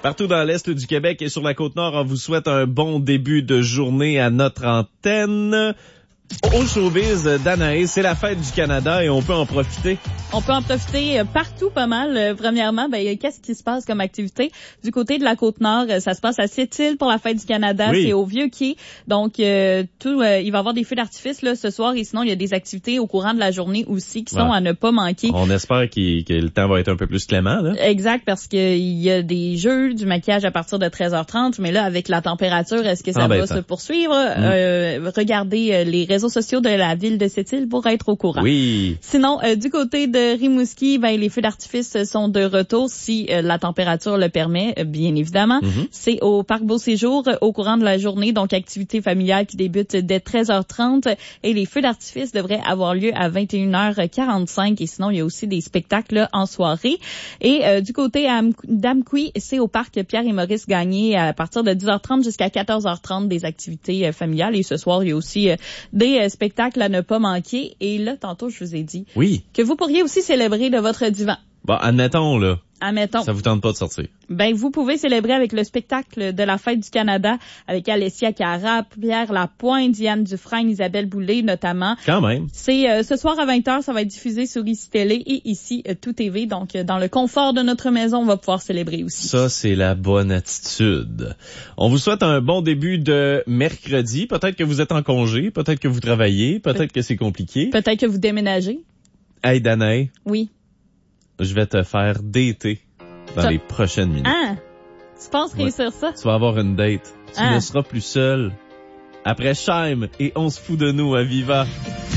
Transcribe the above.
Partout dans l'Est du Québec et sur la Côte-Nord, on vous souhaite un bon début de journée à notre antenne. Au showbiz d'Anaïs, c'est la fête du Canada et on peut en profiter. On peut en profiter partout pas mal. Premièrement, qu'est-ce qui se passe comme activité? Du côté de la Côte-Nord, ça se passe à Sept-Îles pour la fête du Canada. Oui. C'est au Vieux-Quai. Donc, il va y avoir des feux d'artifice là ce soir et sinon, il y a des activités au courant de la journée aussi qui sont à ne pas manquer. On espère que le temps va être un peu plus clément, là. Exact, parce qu'il y a des jeux, du maquillage à partir de 13h30, mais là, avec la température, est-ce que ça va se poursuivre? Regardez les réseaux sociaux de la ville de Sept-Îles pour être au courant. Oui. Sinon, du côté de Rimouski, les feux d'artifice sont de retour si la température le permet, bien évidemment. C'est au Parc Beau Séjour au courant de la journée, donc activité familiale qui débute dès 13h30 et les feux d'artifice devraient avoir lieu à 21h45 et sinon, il y a aussi des spectacles en soirée. Et du côté d'Amqui, c'est au Parc Pierre et Maurice Gagné à partir de 10h30 jusqu'à 14h30 des activités familiales et ce soir, il y a aussi des spectacles à ne pas manquer. Et là, tantôt, je vous ai dit que vous pourriez aussi célébrer de votre divan. Bon, admettons, là. Admettons. Ça vous tente pas de sortir? Vous pouvez célébrer avec le spectacle de la fête du Canada avec Alessia Cara, Pierre Lapointe, Diane Dufresne, Isabelle Boulay notamment. Quand même. C'est ce soir à 20h, ça va être diffusé sur ICI Télé et ici Tout TV. Donc, dans le confort de notre maison, on va pouvoir célébrer aussi. Ça, c'est la bonne attitude. On vous souhaite un bon début de mercredi. Peut-être que vous êtes en congé, peut-être que vous travaillez, peut-être que c'est compliqué. Peut-être que vous déménagez. Hey, Danae. Oui. Je vais te faire dater dans les prochaines minutes. Ah! Tu penses réussir ça? Tu vas avoir une date. Tu ne seras plus seul. Après Scheim et On se fout de nous à Viva.